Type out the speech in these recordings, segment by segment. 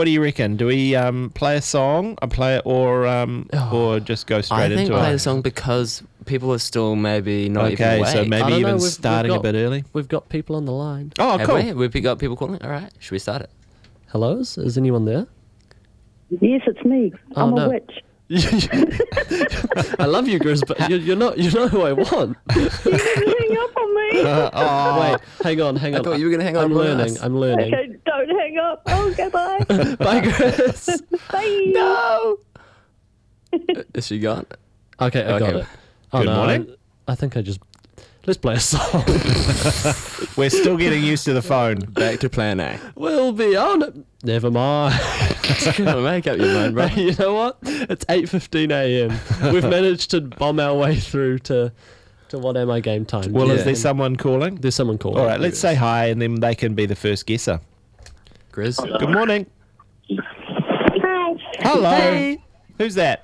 What do you reckon? Do we play a song, or just go straight I into think it? play a song because people are still maybe not even Okay, awake. so I maybe don't know, even we've starting a got- bit early. We've got people on the line. Oh, Have cool. We've got people calling. All right, should we start it? Hello, is anyone there? Yes, it's me. Oh, I'm no. a witch. I love you, Grizz, but you're not who I want. You didn't hang up on me. Wait, hang on. I thought you were going to hang on. I'm learning. Okay, don't hang up. Oh, goodbye. Bye, Grizz. Bye. No. Is she gone? Okay, I got Okay. it. Oh, Good no, morning. I think I just... Let's play a song. We're still getting used to the phone. Back to plan A. We'll be on it. Never mind. Make up your mind, bro. You know what? It's 8:15 a.m. We've managed to bomb our way through to What Am I Game Time. Well, is Yeah. there someone calling? There's someone calling. All right, let's say hi, and then they can be the first guesser. Grizz. Good morning. Hi. Hello. Hey. Who's that?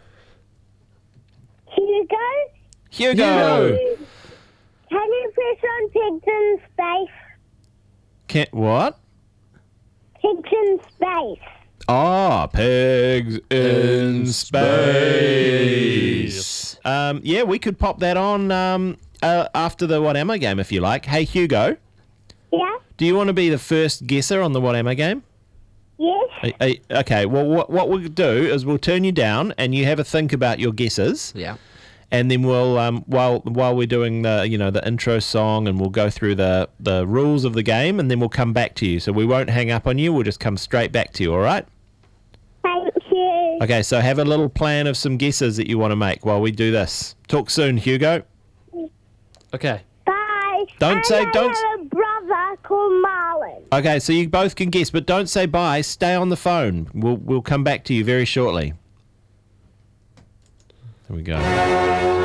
Hugo? Hugo. Can you press on pigs in space? What? Pigs in space. Ah, pigs in space. Yeah, we could pop that on after the What Am I game if you like. Hey, Hugo, Yeah? do you want to be the first guesser on the What Am I game? Yes? Okay, well, what we'll do is we'll turn you down and you have a think about your guesses. Yeah. And then we'll while we're doing the intro song, and we'll go through the rules of the game, and then we'll come back to you. So we won't hang up on you. We'll just come straight back to you. All right? Thank you. Okay. So have a little plan of some guesses that you want to make while we do this. Talk soon, Hugo. Okay. Bye. Don't say- I don't- have a brother called Marlon. Okay. So you both can guess, but don't say bye. Stay on the phone. We'll come back to you very shortly. Here we go.